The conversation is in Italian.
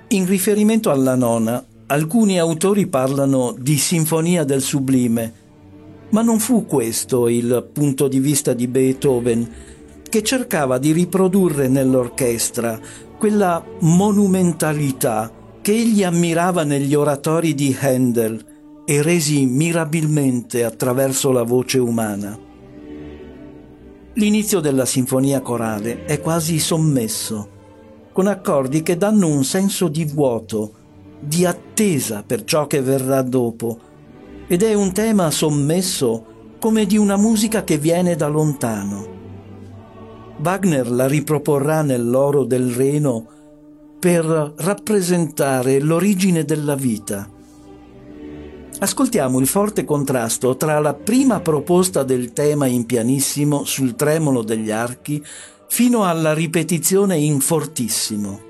In riferimento alla nona, alcuni autori parlano di sinfonia del sublime, ma non fu questo il punto di vista di Beethoven, che cercava di riprodurre nell'orchestra quella monumentalità che egli ammirava negli oratori di Handel e resi mirabilmente attraverso la voce umana. L'inizio della sinfonia corale è quasi sommesso, con accordi che danno un senso di vuoto, di attesa per ciò che verrà dopo, ed è un tema sommesso come di una musica che viene da lontano. Wagner la riproporrà nell'Oro del Reno per rappresentare l'origine della vita. Ascoltiamo il forte contrasto tra la prima proposta del tema in pianissimo sul tremolo degli archi fino alla ripetizione in fortissimo.